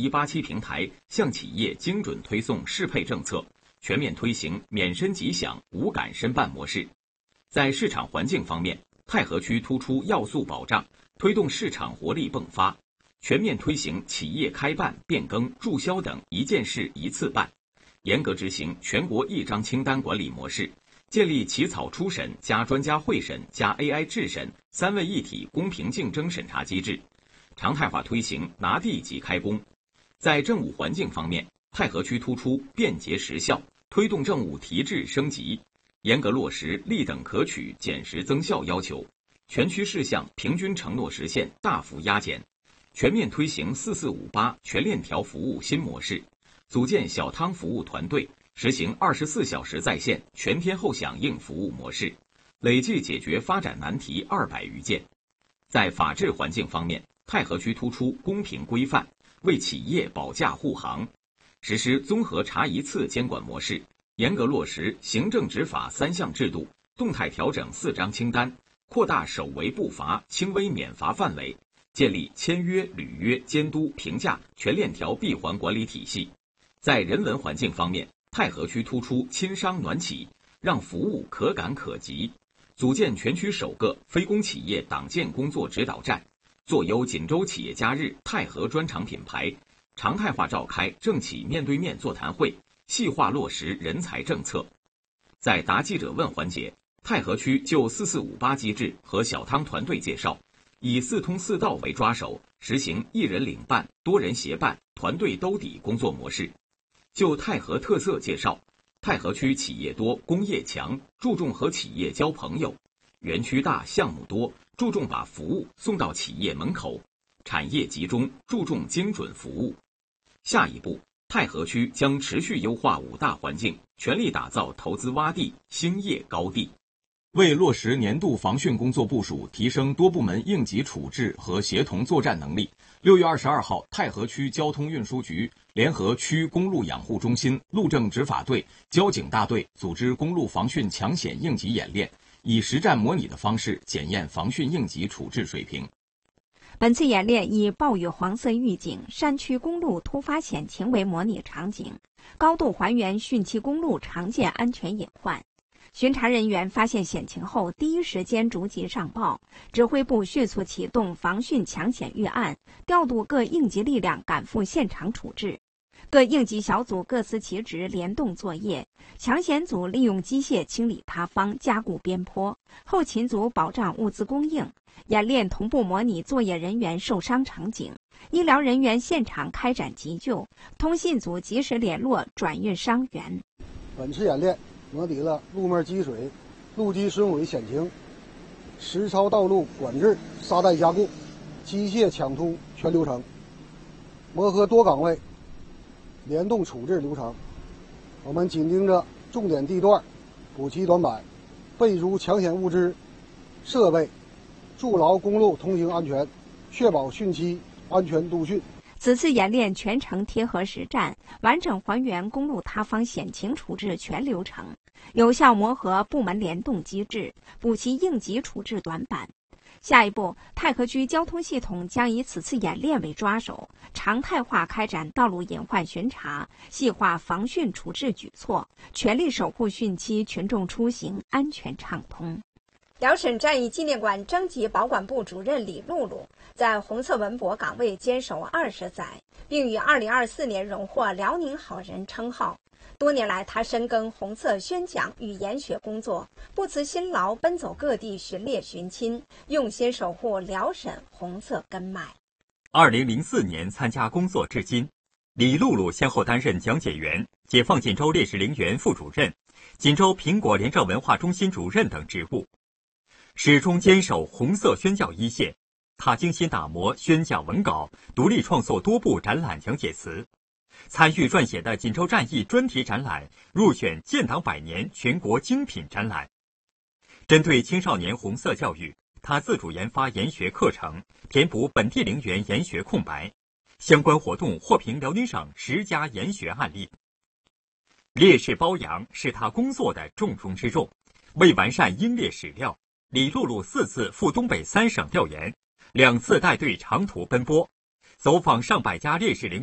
187平台向企业精准推送适配政策，全面推行免申即享、无感申办模式。在市场环境方面，太和区突出要素保障，推动市场活力迸发，全面推行企业开办、变更、注销等一件事一次办，严格执行全国一张清单管理模式，建立起草初审加专家会审加 AI 质审3位一体公平竞争审查机制，常态化推行拿地即开工。在政务环境方面，太和区突出便捷实效，推动政务提质升级，严格落实立等可取、减时增效要求，全区事项平均承诺实现大幅压减，全面推行4458全链条服务新模式，组建小汤服务团队，实行24小时在线、全天候响应服务模式，累计解决发展难题200余件。在法治环境方面，太和区突出公平规范，为企业保驾护航，实施综合查一次监管模式，严格落实行政执法3项制度，动态调整4张清单，扩大首违不罚、轻微免罚范围，建立签约、履约、监督、评价全链条闭环管理体系。在人文环境方面，太和区突出亲商暖企，让服务可感可及，组建全区首个非公企业党建工作指导站，坐优锦州企业家日太和专场品牌，常态化召开政企面对面座谈会，细化落实人才政策。在答记者问环节，太和区就4458机制和小汤团队介绍，以4通4到为抓手，实行一人领办、多人协办、团队兜底工作模式。就太和特色介绍，太和区企业多、工业强，注重和企业交朋友；园区大、项目多，注重把服务送到企业门口；产业集中，注重精准服务。下一步，太和区将持续优化5大环境，全力打造投资洼地、兴业高地。为落实年度防汛工作部署，提升多部门应急处置和协同作战能力，6月22号，太和区交通运输局联合区公路养护中心、路政执法队、交警大队组织公路防汛抢险应急演练，以实战模拟的方式检验防汛应急处置水平。 本次演练以暴雨黄色预警、山区公路突发险情为模拟场景，高度还原汛期公路常见安全隐患。巡查人员发现险情后，第一时间逐级上报，指挥部迅速启动防汛抢险预案，调度各应急力量赶赴现场处置。各应急小组各司其职，联动作业。抢险组利用机械清理塌方、加固边坡，后勤组保障物资供应。演练同步模拟作业人员受伤场景，医疗人员现场开展急救，通信组及时联络转运伤员。 本次演练模拟了路面积水、路基损毁险情、实操道路管制、沙袋加固、机械抢突全流程，磨合多岗位联动处置流程。我们紧盯着重点地段，补齐短板，备足抢险物资、设备，筑牢公路通行安全，确保汛期安全度汛。 此次演练全程贴合实战，完整还原公路塌方险情处置全流程，有效磨合部门联动机制，补齐应急处置短板。下一步，太和区交通系统将以此次演练为抓手，常态化开展道路隐患巡查，细化防汛处置举措，全力守护汛期群众出行安全畅通。辽沈战役纪念馆征集保管部主任李露露在红色文博岗位坚守20载，并于2024年荣获辽宁好人称号。多年来，他深耕红色宣讲与研学工作，不辞辛劳奔走各地巡猎寻亲，用心守护辽沈红色根脉。 2004年参加工作至今，李露露先后担任讲解员、解放锦州烈士陵园副主任、锦州苹果廉政文化中心主任等职务，始终坚守红色宣教一线。他精心打磨宣讲文稿，独立创作多部展览讲解词，参与撰写的锦州战役专题展览入选建党100年全国精品展览。针对青少年红色教育，他自主研发研学课程，填补本地陵园研学空白。相关活动获评辽宁省10佳研学案例。烈士褒扬是他工作的重中之重。为完善英烈史料，李露露4次赴东北3省调研，2次带队长途奔波，走访上百家烈士陵